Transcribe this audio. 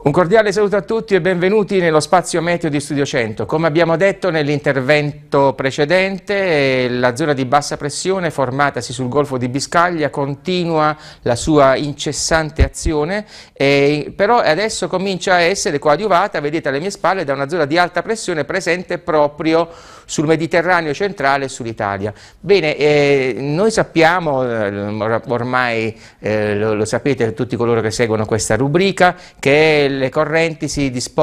Un cordiale saluto a tutti e benvenuti nello spazio meteo di Studio 100. Come abbiamo detto nell'intervento precedente, la zona di bassa pressione formatasi sul Golfo di Biscaglia continua la sua incessante azione, però adesso comincia a essere coadiuvata, vedete alle mie spalle, da una zona di alta pressione presente proprio sul Mediterraneo centrale e sull'Italia. Bene, noi sappiamo, ormai lo sapete tutti coloro che seguono questa rubrica, che le correnti si dispongono